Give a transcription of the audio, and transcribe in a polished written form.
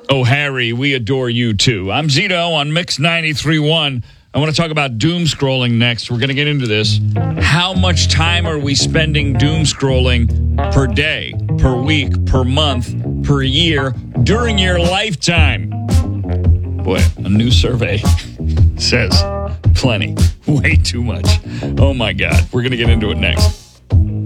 Oh, Harry, we adore you too. I'm Zito on Mix 93.1. I want to talk about doom scrolling next. We're going to get into this. How much time are we spending doom scrolling per day, per week, per month, per year, during your lifetime? Boy, a new survey says plenty. Way too much. Oh, my God. We're going to get into it next.